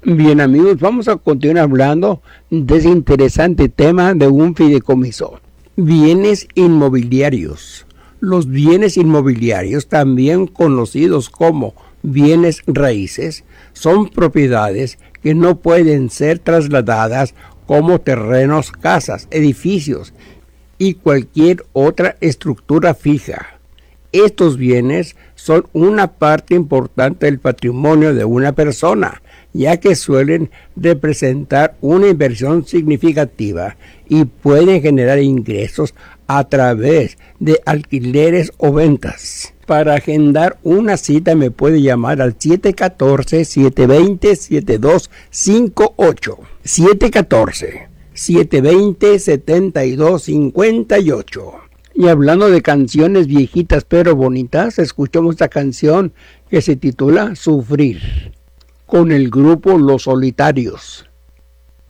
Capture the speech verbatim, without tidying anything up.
Bien amigos, vamos a continuar hablando de ese interesante tema de un fideicomiso. Bienes inmobiliarios. Los bienes inmobiliarios, también conocidos como bienes raíces, son propiedades que no pueden ser trasladadas como terrenos, casas, edificios y cualquier otra estructura fija. Estos bienes son una parte importante del patrimonio de una persona, ya que suelen representar una inversión significativa y pueden generar ingresos a través de alquileres o ventas. Para agendar una cita me puede llamar al siete uno cuatro, siete dos cero, siete dos cinco ocho, siete uno cuatro, siete dos cero, siete dos cinco ocho. Y hablando de canciones viejitas pero bonitas, escuchamos esta canción que se titula Sufrir, con el grupo Los Solitarios.